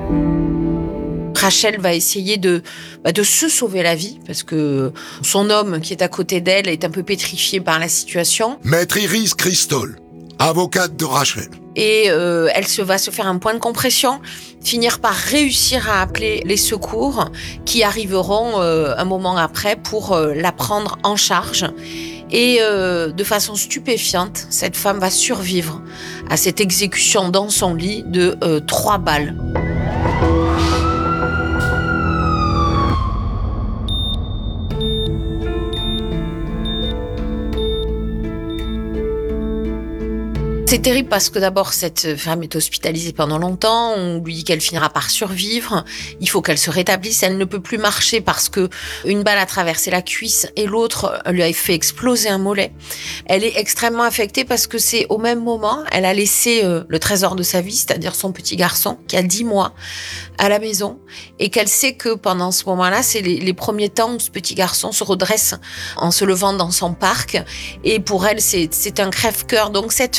Rachel va essayer de se sauver la vie parce que son homme qui est à côté d'elle est un peu pétrifié par la situation. Maître Iris Cristol, avocate de Rachel. Et elle va se faire un point de compression, finir par réussir à appeler les secours qui arriveront un moment après pour la prendre en charge. Et de façon stupéfiante, cette femme va survivre à cette exécution dans son lit de 3 balles. C'est terrible parce que d'abord, cette femme est hospitalisée pendant longtemps. On lui dit qu'elle finira par survivre. Il faut qu'elle se rétablisse. Elle ne peut plus marcher parce que une balle a traversé la cuisse et l'autre lui a fait exploser un mollet. Elle est extrêmement affectée parce que c'est au même moment, elle a laissé le trésor de sa vie, c'est-à-dire son petit garçon qui a 10 mois à la maison et qu'elle sait que pendant ce moment-là, c'est les premiers temps où ce petit garçon se redresse en se levant dans son parc et pour elle, c'est un crève-cœur. Donc cette